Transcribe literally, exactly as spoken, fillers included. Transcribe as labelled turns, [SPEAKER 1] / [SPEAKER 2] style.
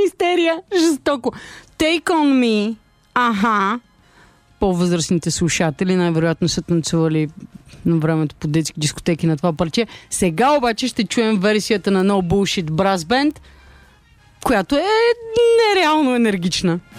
[SPEAKER 1] истерия. Жестоко. Take on me. Аха. По-възрастните слушатели най-вероятно са танцували на времето по детски дискотеки на това парче. Сега обаче ще чуем версията на No Bullshit Brass Band, която е нереално енергична.